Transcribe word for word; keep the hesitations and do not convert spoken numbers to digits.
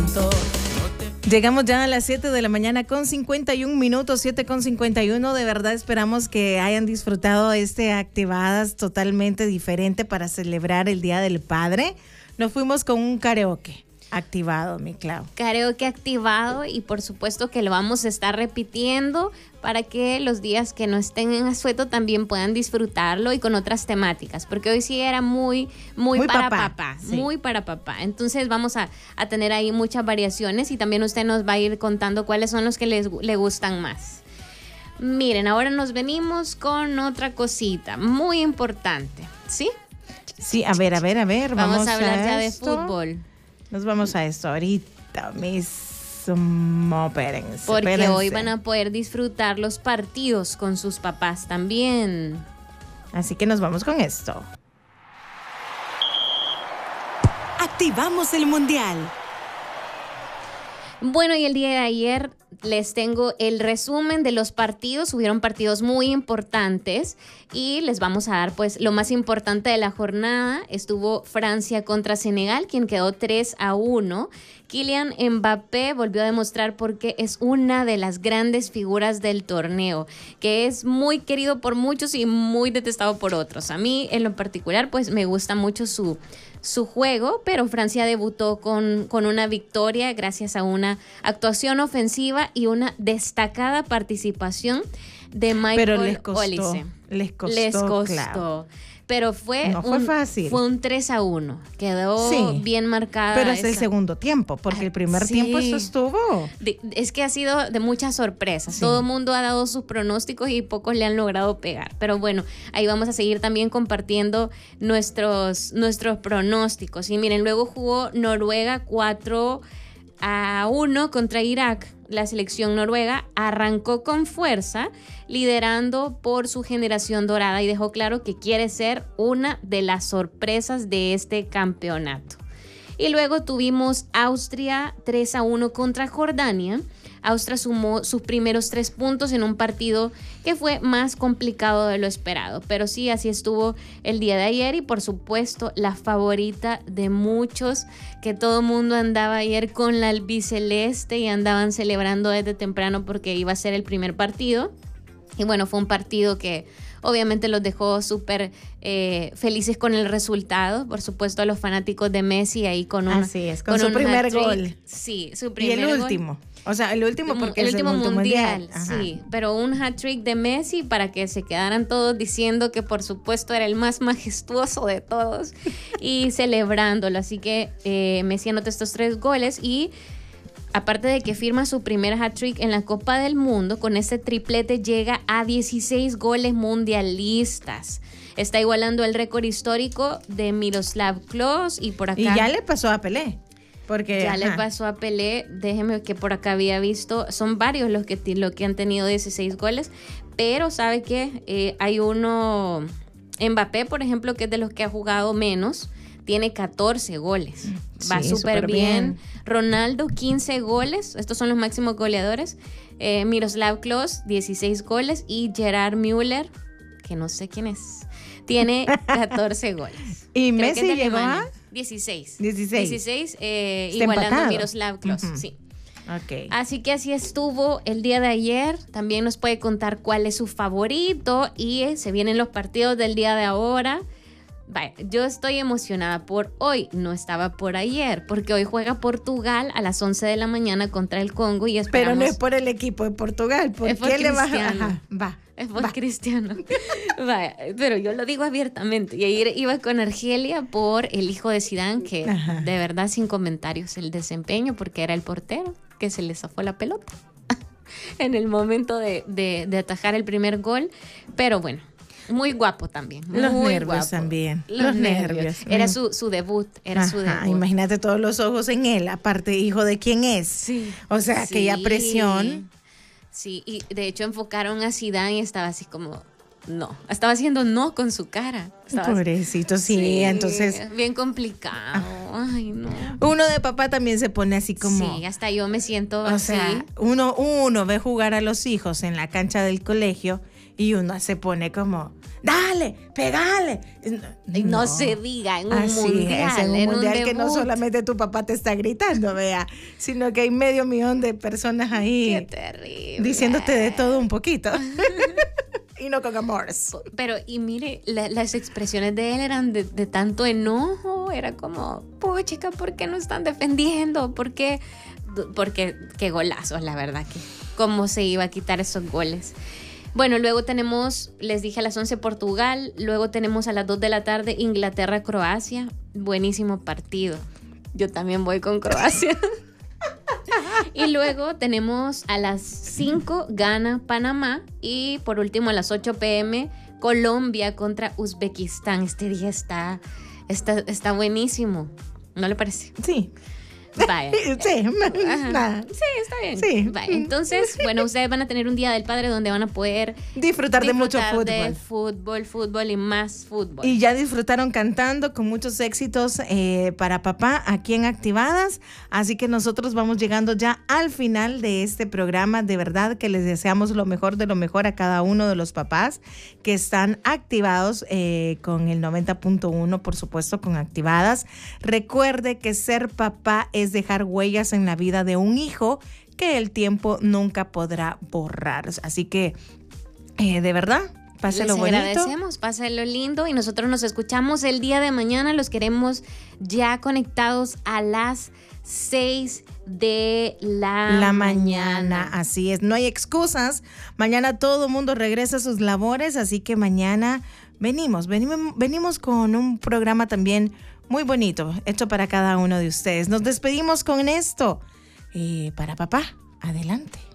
tanto. Llegamos ya a las siete de la mañana con cincuenta y un minutos, siete con cincuenta y uno. De verdad esperamos que hayan disfrutado este Activadas totalmente diferente para celebrar el Día del Padre. Nos fuimos con un karaoke activado, mi Clau. Karaoke activado, y por supuesto que lo vamos a estar repitiendo para que los días que no estén en asueto también puedan disfrutarlo, y con otras temáticas, porque hoy sí era muy, muy, muy para papá, papá sí. muy para papá. Entonces vamos a, a tener ahí muchas variaciones, y también usted nos va a ir contando cuáles son los que les, le gustan más. Miren, ahora nos venimos con otra cosita muy importante, ¿sí? Sí, a ver, a ver, a ver. Vamos, vamos a hablar a ya esto. de fútbol. Nos vamos a esto ahorita mismo, espérense. Porque espérense. hoy van a poder disfrutar los partidos con sus papás también. Así que nos vamos con esto. Activamos el Mundial. Bueno, y el día de ayer les tengo el resumen de los partidos. Hubieron partidos muy importantes y les vamos a dar pues lo más importante de la jornada. Estuvo Francia contra Senegal, quien quedó tres a uno. Kylian Mbappé volvió a demostrar por qué es una de las grandes figuras del torneo, que es muy querido por muchos y muy detestado por otros. A mí en lo particular pues me gusta mucho su su juego, pero Francia debutó con, con una victoria gracias a una actuación ofensiva y una destacada participación de Michael Pero les costó, Olise. Les costó, Les costó. Claro. Pero fue, no fue un, fácil. Fue un tres a uno. Quedó sí, bien marcada. Pero es esa. el segundo tiempo, porque el primer sí. tiempo eso estuvo. De, es que ha sido de muchas sorpresas. Sí. Todo el mundo ha dado sus pronósticos y pocos le han logrado pegar. Pero bueno, ahí vamos a seguir también compartiendo nuestros, nuestros pronósticos. Y miren, luego jugó Noruega cuatro a uno contra Irak. La selección noruega arrancó con fuerza, liderando por su generación dorada, y dejó claro que quiere ser una de las sorpresas de este campeonato. Y luego tuvimos Austria tres a uno contra Jordania. Austria sumó sus primeros tres puntos en un partido que fue más complicado de lo esperado. Pero sí, así estuvo el día de ayer, y por supuesto la favorita de muchos, que todo el mundo andaba ayer con la albiceleste y andaban celebrando desde temprano porque iba a ser el primer partido. Y bueno, fue un partido que obviamente los dejó súper eh, felices con el resultado. Por supuesto, a los fanáticos de Messi ahí con un Así es, con, con su primer hat-trick. Gol. Sí, su primer Y el gol. último. O sea, el último porque el es último el último mundial, mundial. Sí, pero un hat-trick de Messi para que se quedaran todos diciendo que por supuesto era el más majestuoso de todos y celebrándolo. Así que eh, Messi anotó estos tres goles, y aparte de que firma su primer hat-trick en la Copa del Mundo, con este triplete llega a dieciséis goles mundialistas. Está igualando el récord histórico de Miroslav Klose, y por acá... Y ya le pasó a Pelé. Porque, ya ajá. le pasó a Pelé. Déjeme que por acá había visto, son varios los que, los que han tenido dieciséis goles, pero ¿sabe qué? Eh, hay uno, Mbappé, por ejemplo, que es de los que ha jugado menos, tiene catorce goles. Va sí, súper bien. bien. Ronaldo, quince goles. Estos son los máximos goleadores. Eh, Miroslav Klose, dieciséis goles. Y Gerard Müller, que no sé quién es, tiene catorce goles. ¿Y Creo Messi llegó a? dieciséis. dieciséis. dieciséis, eh, Está igualando empatado. a Miroslav Klose, uh-huh. sí. Okay. Así que así estuvo el día de ayer. También nos puede contar cuál es su favorito, y eh, se vienen los partidos del día de ahora. Vaya, yo estoy emocionada por hoy, no estaba por ayer, porque hoy juega Portugal a las once de la mañana contra el Congo, y esperamos... Pero no es por el equipo de Portugal, ¿por es por qué le vas a...? Ajá, va, es por va. Cristiano. Vaya, pero yo lo digo abiertamente. Y ayer iba con Argelia por el hijo de Zidane, que Ajá. de verdad sin comentarios el desempeño, porque era el portero que se le zafó la pelota en el momento de, de, de atajar el primer gol. Pero bueno, muy guapo también. Los muy nervios guapo. también. Los, los nervios. nervios. Era su, su debut. Era Ajá, su debut. Imagínate todos los ojos en él, aparte hijo de quién es. Sí. O sea, sí. aquella presión. Sí, y de hecho enfocaron a Zidane y estaba así como... No, estaba haciendo no con su cara. Estaba Pobrecito, sí, sí, entonces... bien complicado, ay no. Uno de papá también se pone así como... Sí, hasta yo me siento o así. sea, uno, uno ve jugar a los hijos en la cancha del colegio y uno se pone como, dale, pegale. Y no, no se diga en un Así mundial. Es, en un en mundial un que no solamente tu papá te está gritando, vea, sino que hay medio millón de personas ahí. Qué terrible. Diciéndote de todo un poquito. Y no con amores. Pero, y mire, la, las expresiones de él eran de, de tanto enojo. Era como, puchica, ¿por qué no están defendiendo? ¿Por qué? Porque qué golazos, la verdad, que cómo se iba a quitar esos goles. Bueno, luego tenemos, les dije a las once Portugal, luego tenemos a las dos de la tarde Inglaterra-Croacia. Buenísimo partido. Yo también voy con Croacia. Y luego tenemos a las cinco Ghana, Panamá, y por último a las ocho pm Colombia contra Uzbekistán. Este día está, está, está buenísimo, ¿no le parece? Sí. Vaya. Sí, nada. Sí, está bien. Sí. Vaya. Entonces, bueno, ustedes van a tener un Día del Padre donde van a poder disfrutar, disfrutar de mucho fútbol. de fútbol, fútbol y más fútbol. Y ya disfrutaron cantando con muchos éxitos eh, para papá aquí en Activadas. Así que nosotros vamos llegando ya al final de este programa. De verdad que les deseamos lo mejor de lo mejor a cada uno de los papás que están activados eh, con el noventa punto uno, por supuesto, con Activadas. Recuerde que ser papá es dejar huellas en la vida de un hijo que el tiempo nunca podrá borrar. Así que, eh, de verdad, páselo bonito. Les agradecemos, páselo lindo y nosotros nos escuchamos el día de mañana. Los queremos ya conectados a las seis de la, la mañana. mañana. Así es, no hay excusas. Mañana todo el mundo regresa a sus labores, así que mañana venimos, venimos, venimos con un programa también muy bonito, hecho para cada uno de ustedes. Nos despedimos con esto. Eh, para papá, adelante.